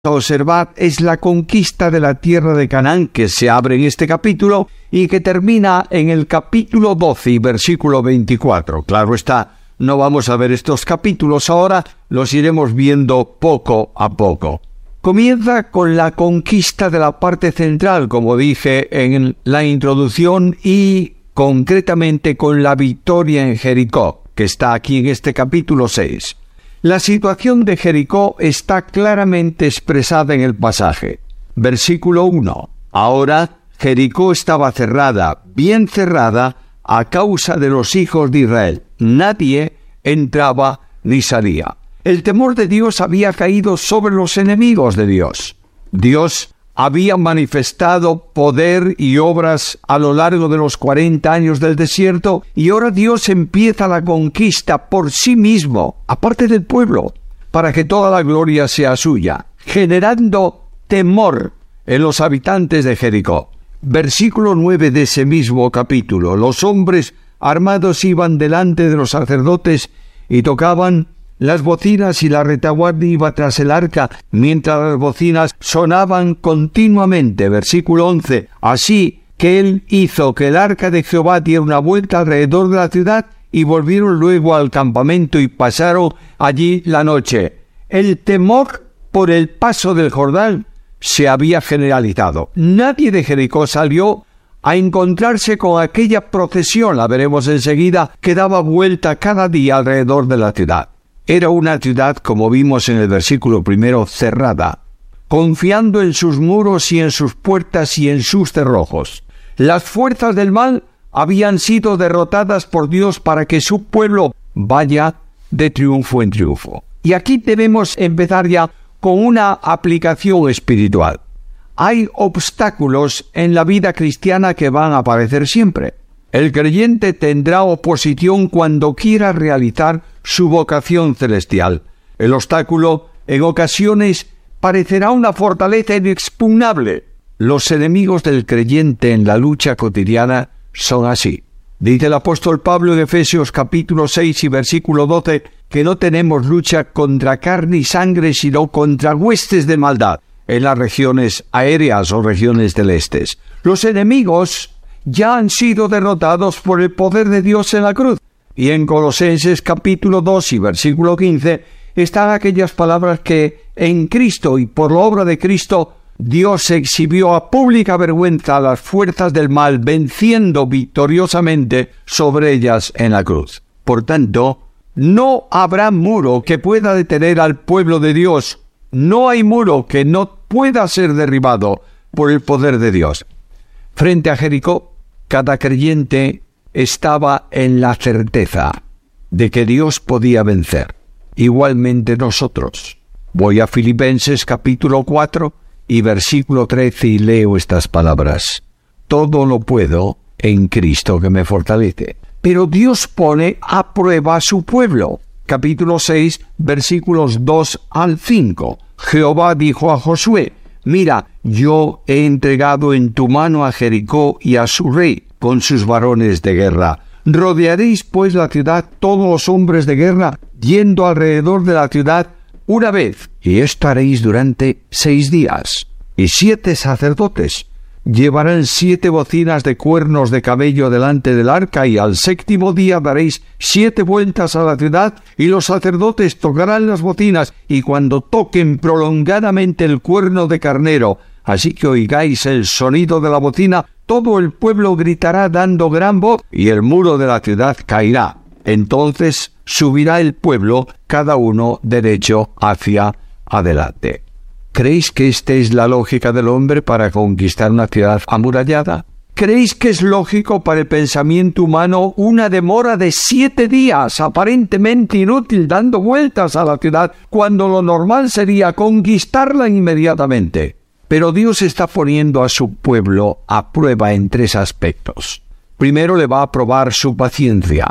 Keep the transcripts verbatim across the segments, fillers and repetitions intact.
a observar es la conquista de la tierra de Canaán, que se abre en este capítulo y que termina en el capítulo doce y versículo veinticuatro. Claro está, no vamos a ver estos capítulos ahora, los iremos viendo poco a poco. Comienza con la conquista de la parte central, como dije en la introducción, y concretamente con la victoria en Jericó, que está aquí en este capítulo seis. La situación de Jericó está claramente expresada en el pasaje. Versículo uno. Ahora Jericó estaba cerrada, bien cerrada, a causa de los hijos de Israel. Nadie entraba ni salía. El temor de Dios había caído sobre los enemigos de Dios. Dios había manifestado poder y obras a lo largo de los cuarenta años del desierto, y ahora Dios empieza la conquista por sí mismo, aparte del pueblo, para que toda la gloria sea suya, generando temor en los habitantes de Jericó. Versículo nueve de ese mismo capítulo. Los hombres armados iban delante de los sacerdotes y tocaban las bocinas, y la retaguardia iba tras el arca, mientras las bocinas sonaban continuamente. Versículo once. Así que él hizo que el arca de Jehová diera una vuelta alrededor de la ciudad, y volvieron luego al campamento y pasaron allí la noche. El temor por el paso del Jordán se había generalizado. Nadie de Jericó salió a encontrarse con aquella procesión, la veremos enseguida, que daba vuelta cada día alrededor de la ciudad. Era una ciudad, como vimos en el versículo primero, cerrada, confiando en sus muros y en sus puertas y en sus cerrojos. Las fuerzas del mal habían sido derrotadas por Dios para que su pueblo vaya de triunfo en triunfo. Y aquí debemos empezar ya con una aplicación espiritual. Hay obstáculos en la vida cristiana que van a aparecer siempre. El creyente tendrá oposición cuando quiera realizar su vocación celestial. El obstáculo, en ocasiones, parecerá una fortaleza inexpugnable. Los enemigos del creyente en la lucha cotidiana son así. Dice el apóstol Pablo en Efesios capítulo seis y versículo doce que no tenemos lucha contra carne y sangre, sino contra huestes de maldad en las regiones aéreas o regiones celestes. Los enemigos ya han sido derrotados por el poder de Dios en la cruz. Y en Colosenses capítulo dos y versículo quince están aquellas palabras que en Cristo y por la obra de Cristo Dios exhibió a pública vergüenza a las fuerzas del mal, venciendo victoriosamente sobre ellas en la cruz. Por tanto, no habrá muro que pueda detener al pueblo de Dios. No hay muro que no pueda ser derribado por el poder de Dios. Frente a Jericó, cada creyente estaba en la certeza de que Dios podía vencer. Igualmente nosotros. Voy a Filipenses capítulo cuatro y versículo trece y leo estas palabras. Todo lo puedo en Cristo que me fortalece. Pero Dios pone a prueba a su pueblo. Capítulo seis, versículos dos al cinco. Jehová dijo a Josué: Mira, yo he entregado en tu mano a Jericó y a su rey, con sus varones de guerra. Rodearéis pues la ciudad todos los hombres de guerra, yendo alrededor de la ciudad una vez, y esto haréis durante seis días. Y siete sacerdotes llevarán siete bocinas de cuernos de camello delante del arca, y al séptimo día daréis siete vueltas a la ciudad, y los sacerdotes tocarán las bocinas, y cuando toquen prolongadamente el cuerno de carnero, así que oigáis el sonido de la bocina, todo el pueblo gritará dando gran voz, y el muro de la ciudad caerá. Entonces subirá el pueblo, cada uno derecho hacia adelante. ¿Creéis que esta es la lógica del hombre para conquistar una ciudad amurallada? ¿Creéis que es lógico para el pensamiento humano una demora de siete días, aparentemente inútil, dando vueltas a la ciudad, cuando lo normal sería conquistarla inmediatamente? Pero Dios está poniendo a su pueblo a prueba en tres aspectos. Primero, le va a probar su paciencia.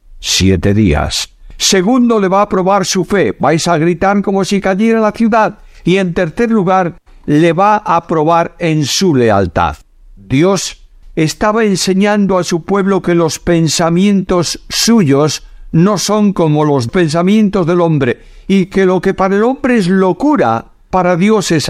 Siete días. Segundo, le va a probar su fe. Vais a gritar como si cayera la ciudad. Y en tercer lugar, le va a probar en su lealtad. Dios estaba enseñando a su pueblo que los pensamientos suyos no son como los pensamientos del hombre, y que lo que para el hombre es locura, Para Dios es